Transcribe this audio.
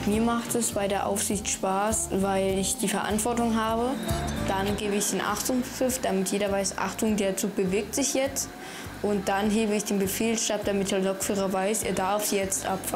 Mir macht es bei der Aufsicht Spaß, weil ich die Verantwortung habe. Dann gebe ich den Achtungspfiff, damit jeder weiß, Achtung, der Zug bewegt sich jetzt. Und dann hebe ich den Befehlsstab, damit der Lokführer weiß, er darf jetzt abfahren.